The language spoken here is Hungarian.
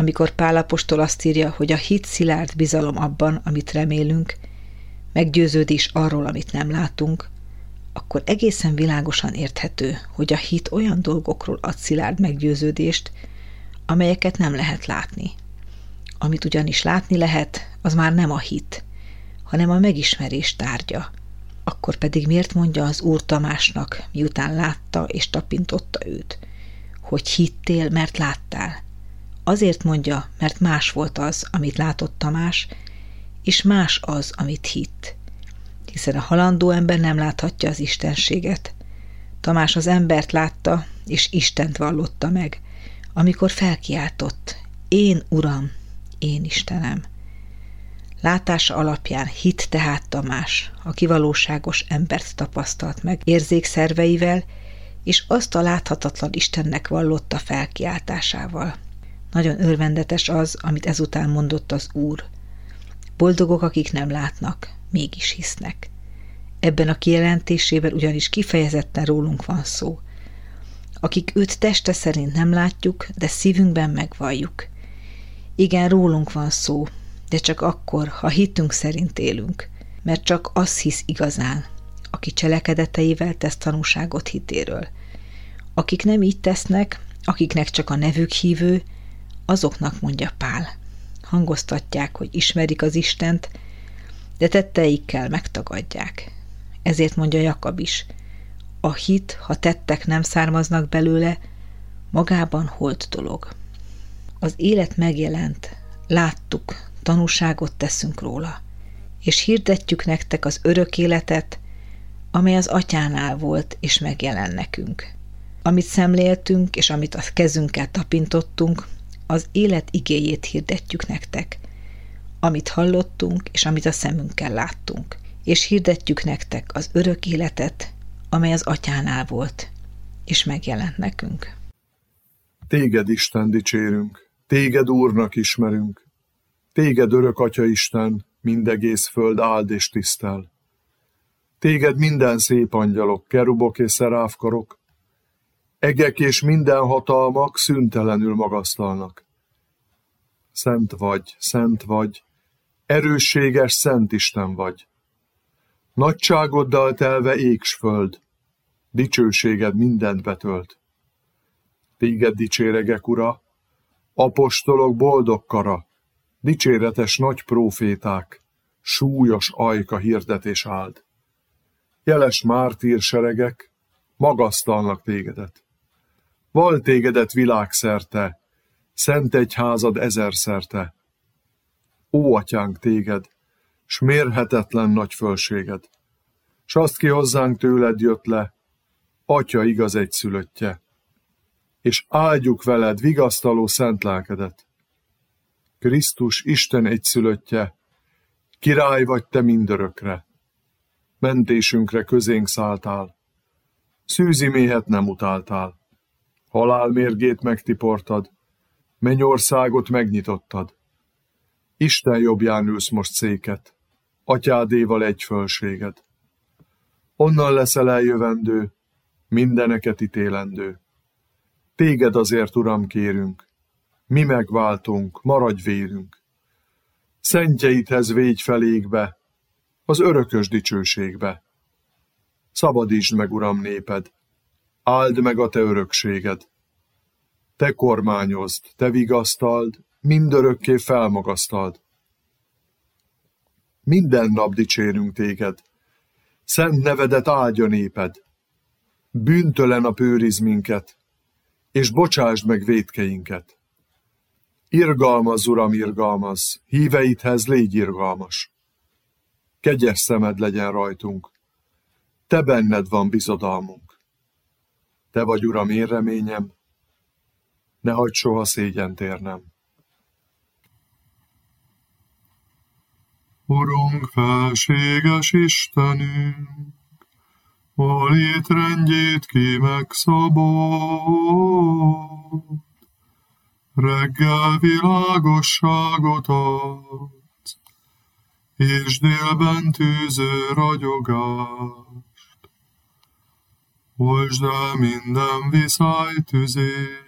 amikor Pál apostol azt írja, hogy a hit szilárd bizalom abban, amit remélünk, meggyőződés arról, amit nem látunk, akkor egészen világosan érthető, hogy a hit olyan dolgokról ad szilárd meggyőződést, amelyeket nem lehet látni. Amit ugyanis látni lehet, az már nem a hit, hanem a megismerés tárgya. Akkor pedig miért mondja az Úr Tamásnak, miután látta és tapintotta őt, hogy hittél, mert láttál? Azért mondja, mert más volt az, amit látott Tamás, és más az, amit hitt. Hiszen a halandó ember nem láthatja az istenséget. Tamás az embert látta, és Istent vallotta meg, amikor felkiáltott: Én Uram, én Istenem. Látása alapján hitt tehát Tamás, aki valóságos embert tapasztalt meg érzékszerveivel, és azt a láthatatlan Istennek vallotta felkiáltásával. Nagyon örvendetes az, amit ezután mondott az Úr. Boldogok, akik nem látnak, mégis hisznek. Ebben a kijelentésében ugyanis kifejezetten rólunk van szó. Akik őt teste szerint nem látjuk, de szívünkben megvalljuk. Igen, rólunk van szó, de csak akkor, ha hitünk szerint élünk, mert csak az hisz igazán, aki cselekedeteivel tesz tanúságot hitéről. Akik nem így tesznek, akiknek csak a nevük hívő, azoknak mondja Pál. Hangoztatják, hogy ismerik az Istent, de tetteikkel megtagadják. Ezért mondja Jakab is: a hit, ha tettek nem származnak belőle, magában holt dolog. Az élet megjelent, láttuk, tanúságot teszünk róla, és hirdetjük nektek az örök életet, amely az Atyánál volt, és megjelen nekünk. Amit szemléltünk, és amit a kezünkkel tapintottunk, az élet igéjét hirdetjük nektek, amit hallottunk, és amit a szemünkkel láttunk, és hirdetjük nektek az örök életet, amely az Atyánál volt, és megjelent nekünk. Téged, Isten, dicsérünk, téged Úrnak ismerünk, téged örök Atya Isten, mindegész föld áld és tisztel. Téged minden szép angyalok, kerubok és szeráfkarok, egek és minden hatalmak szüntelenül magasztalnak. Szent vagy, erősséges Szent Isten vagy. Nagyságoddal telve ég s föld, dicsőséged mindent betölt. Téged dicséregek, Ura, apostolok boldog kara, dicséretes nagy próféták, súlyos ajka hirdetés áld. Jeles mártír seregek magasztalnak tégedet. Val tégedet világszerte, szent egyházad ezerszerte. Ó, Atyánk, téged, s mérhetetlen nagy fölséged, s azt ki hozzánk tőled jött le, Atya igaz egyszülöttje, és áldjuk veled vigasztaló szent lelkedet. Krisztus Isten egyszülöttje, király vagy te mindörökre, mentésünkre közénk szálltál, szűzi méhet nem utáltál, halál mérgét megtiportad, mennyországot megnyitottad. Isten jobbján ülsz most széket, Atyádéval egy fölséged. Onnan leszel eljövendő, mindeneket ítélendő. Téged azért, Uram, kérünk, mi megváltunk, maradj vérünk. Szentjeidhez végy felékbe, az örökös dicsőségbe. Szabadítsd meg, Uram, néped, áld meg a te örökséged. Te kormányozd, te vigasztald, mindörökké felmagasztald. Minden nap dicsérünk téged, szent nevedet áldja néped. Bűntelen a őrizd minket, és bocsásd meg vétkeinket. Irgalmazz, Uram, irgalmazz, híveidhez légy irgalmas. Kegyes szemed legyen rajtunk, te benned van bizodalmunk. Te vagy, Uram, én reményem, ne hagyd soha szégyent érnem. Urunk, felséges Istenünk, a létrendjét ki megszabad, reggel világosságot adsz, és délben tűző ragyogást. Oltsd el minden viszály tüzét,